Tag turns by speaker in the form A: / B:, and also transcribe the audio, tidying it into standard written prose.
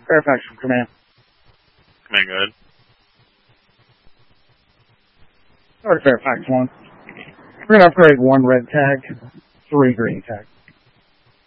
A: Fairfax from Command.
B: Command, go ahead.
A: Sorry, Fairfax 1. We're going to upgrade 1 red tag, 3 green tag.